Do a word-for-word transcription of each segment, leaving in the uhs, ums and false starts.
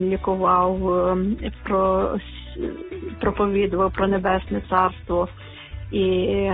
лікував, про, проповідував про Небесне Царство. І,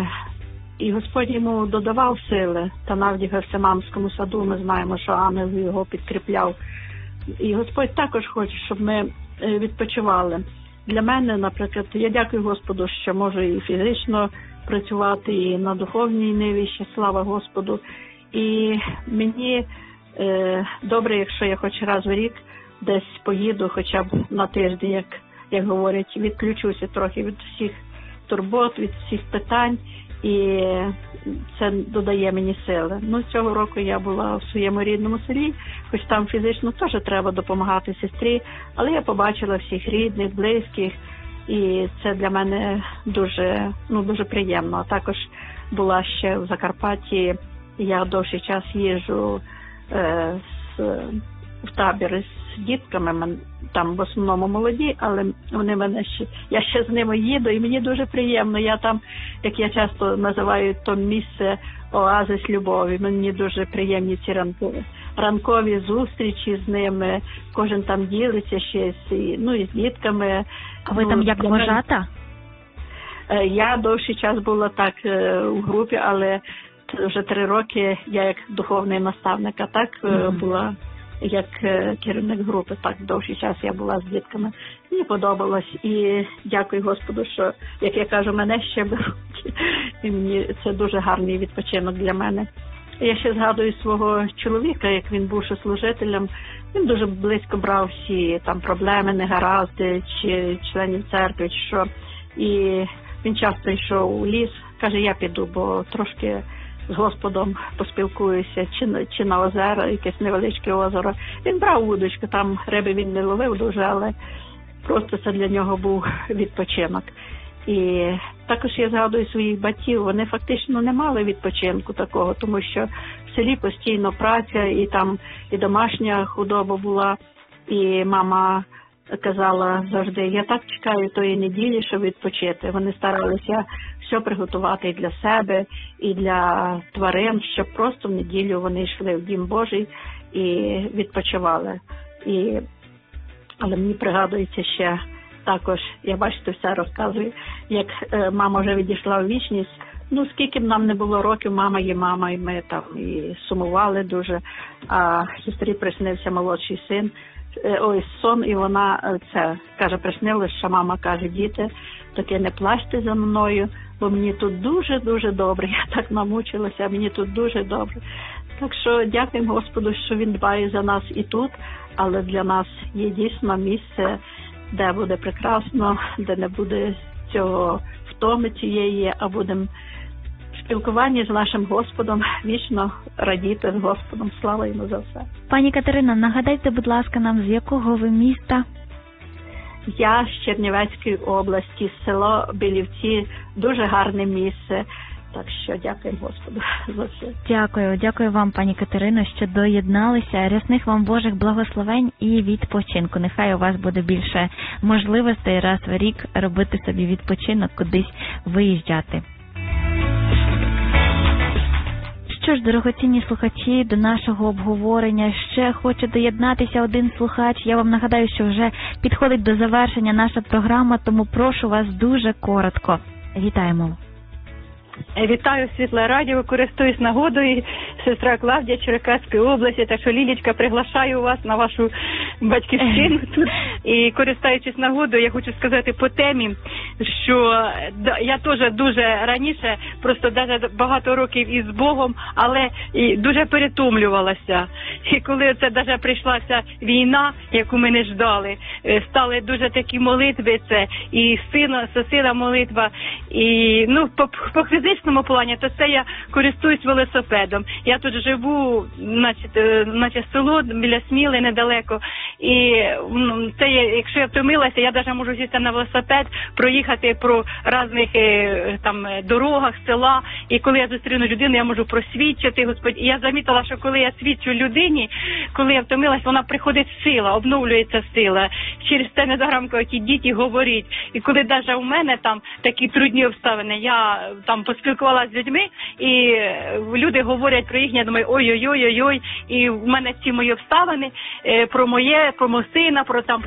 і Господь йому додавав сили. Та навіть в Гефсиманському саду ми знаємо, що ангел його підкріпляв. І Господь також хоче, щоб ми відпочивали. Для мене, наприклад, я дякую Господу, що можу і фізично працювати, і на духовній ниві, ще слава Господу. І мені е, добре, якщо я хоч раз в рік десь поїду, хоча б на тиждень, як, як говорять, відключуся трохи від всіх турбот, від всіх питань, і це додає мені сили. Ну, цього року я була в своєму рідному селі, хоч там фізично теж треба допомагати сестрі, але я побачила всіх рідних, близьких, і це для мене дуже, ну, дуже приємно. А також була ще в Закарпатті, я довший час їжджу е, з, в табір з дітками, там в основному молоді, але вони мене ще, я ще з ними їду, і мені дуже приємно. Я там, як я часто називаю, то місце оазис любові. Мені дуже приємні ці ранкові, ранкові зустрічі з ними. Кожен там ділиться ще, ну, і з дітками. А ви ну, там як вожата? Я довший час була так у групі, але вже три роки я як духовний наставник, а так mm-hmm. була як керівник групи, так довший час я була з дітками. Мені подобалось, і дякую Господу, що, як я кажу, мене ще беруть. І мені це дуже гарний відпочинок для мене. Я ще згадую свого чоловіка, як він був служителем. Він дуже близько брав всі там проблеми, негаразди, чи членів церкви, чи що. І він часто йшов у ліс, каже, я піду, бо трошки з Господом поспілкуюся, чи, чи на озеро, якесь невеличке озеро. Він брав вудочку, там риби він не ловив дуже, але просто це для нього був відпочинок. І також я згадую своїх батьків, вони фактично не мали відпочинку такого, тому що в селі постійно праця, і там і домашня худоба була, і мама казала завжди, я так чекаю тої неділі, щоб відпочити. Вони старалися все приготувати і для себе, і для тварин, щоб просто в неділю вони йшли в Дім Божий і відпочивали. І... Але мені пригадується ще також, я бачите, все розказую, як е, мама вже відійшла в вічність. Ну, скільки б нам не було років, мама є мама, і ми там і сумували дуже. А сестрі приснився молодший син, е, ой, сон, і вона це каже, приснилось, що мама каже, діти, таке не плачте за мною, бо мені тут дуже-дуже добре. Я так намучилася, мені тут дуже добре. Так що дякуємо Господу, що Він дбає за нас і тут, але для нас є дійсно місце, де буде прекрасно, де не буде цього втоми цієї, а будемо в спілкуванні з нашим Господом вічно радіти з Господом. Слава йому за все. Пані Катерино, нагадайте, будь ласка, нам, з якого ви міста? Я з Чернівецької області, село Білівці, дуже гарне місце. Так що дякую Господу за все. Дякую, дякую вам, пані Катерино, що доєдналися. Рясних вам Божих благословень і відпочинку. Нехай у вас буде більше можливостей раз в рік робити собі відпочинок, кудись виїжджати. Що ж, дорогоцінні слухачі, до нашого обговорення ще хоче доєднатися один слухач. Я вам нагадаю, що вже підходить до завершення наша програма, тому прошу вас дуже коротко. Вітаємо. Вітаю, Світле Радіо, користуюсь нагодою, сестра Клавдія, Черкаської області, так що, Лілічка, приглашаю вас на вашу батьківщину тут. І, користуючись нагодою, я хочу сказати по темі, що я теж дуже раніше, просто навіть багато років із Богом, але і дуже перетомлювалася. І коли це навіть прийшлася війна, яку ми не ждали, стали дуже такі молитви, це і сила, сила молитва, і, ну, по, по фізичному плані, то це я користуюсь велосипедом. Я тут живу, значить, значить село біля Сміли, недалеко. І це, якщо я втомилася, я навіть можу сісти на велосипед, проїхати по різних там дорогах села. І коли я зустріну людину, я можу просвідчити, Господь. І я замітила, що коли я свідчу людині, коли я втомилась, вона приходить сила, обновлюється сила. Через те не заграмко, які діти говорять. І коли навіть у мене там такі трудні обставини, я там поспілкувалася з людьми, і люди говорять про їхнє, я думаю, ой-ой-ой-ой, і в мене ці мої обставини, про моє є про Мосина, про там